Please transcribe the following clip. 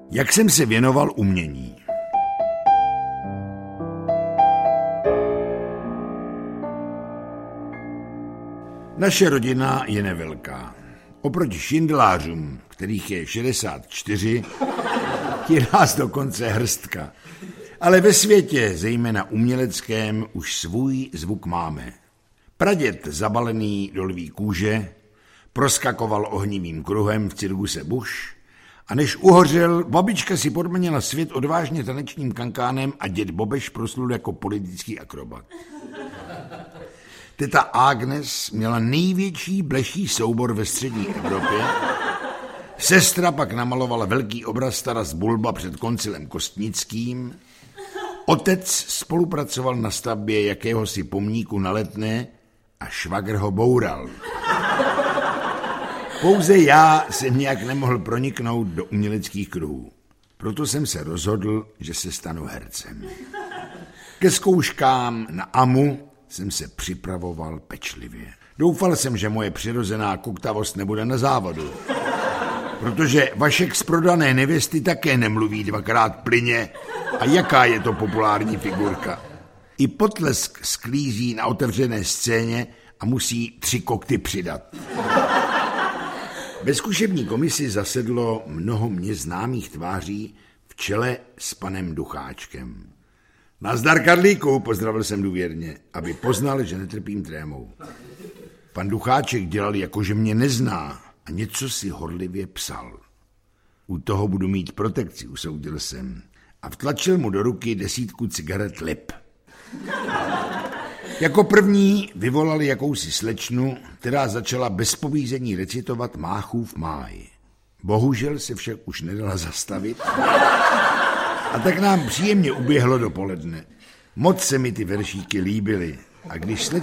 Jak jsem se věnoval umění? Naše rodina je nevelká. Oproti šindelářům, kterých je 64, je nás dokonce hrstka. Ale ve světě, zejména uměleckém, už svůj zvuk máme. Praděd zabalený do lví kůže proskakoval ohnivým kruhem v cirkuse Bush a než uhořel, babička si podmanila svět odvážně tanečním kankánem a děd Bobeš proslul jako politický akrobat. Teta Agnes měla největší bleší soubor ve střední Evropě, sestra pak namalovala velký obraz Taras Bulba před koncilem Kostnickým, otec spolupracoval na stavbě jakéhosi pomníku na Letné a švagr ho boural. Pouze já jsem nějak nemohl proniknout do uměleckých kruhů. Proto jsem se rozhodl, že se stanu hercem. Ke zkouškám na AMU jsem se připravoval pečlivě. Doufal jsem, že moje přirozená kuktavost nebude na závodu. Protože Vašek z Prodané nevěsty také nemluví dvakrát plyně. A jaká je to populární figurka? I Potlesk sklízí na otevřené scéně a musí 3 kokty přidat. Ve zkušební komisi zasedlo mnoho mně známých tváří v čele s panem Ducháčkem. Nazdar, Karlíku, pozdravil jsem důvěrně, aby poznal, že netrpím trémou. Pan Ducháček dělal, jako že mě nezná a něco si horlivě psal. U toho budu mít protekci, usoudil jsem a vtlačil mu do ruky 10 cigaret Lip. Jako první vyvolali jakousi slečnu, která začala bez povízení recitovat Máchův máj. Bohužel se však už nedala zastavit a tak nám příjemně uběhlo dopoledne. Moc se mi ty veršíky líbily a když